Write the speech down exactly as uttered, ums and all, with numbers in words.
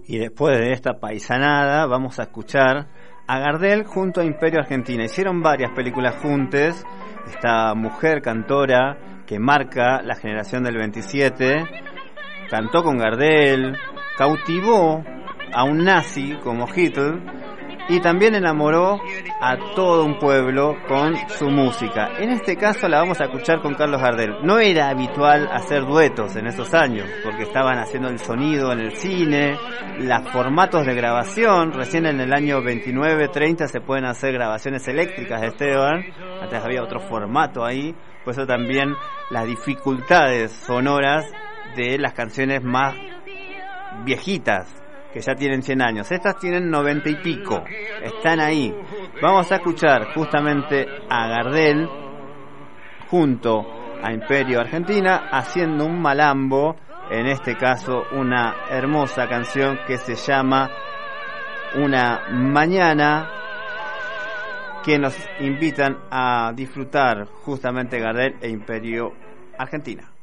Y después de esta paisanada vamos a escuchar a Gardel junto a Imperio Argentina. Hicieron varias películas juntas. Esta mujer cantora que marca la generación del veintisiete cantó con Gardel, cautivó a un nazi como Hitler y también enamoró a todo un pueblo con su música. En este caso la vamos a escuchar con Carlos Gardel. No era habitual hacer duetos en esos años, porque estaban haciendo el sonido en el cine, los formatos de grabación. Recién en el año veintinueve, treinta se pueden hacer grabaciones eléctricas de Esteban. Antes había otro formato ahí. Por eso también las dificultades sonoras de las canciones más viejitas, que ya tienen cien años. Estas tienen noventa y pico, están ahí. Vamos a escuchar justamente a Gardel junto a Imperio Argentina haciendo un malambo, en este caso una hermosa canción que se llama Una Mañana, que nos invitan a disfrutar justamente Gardel e Imperio Argentina.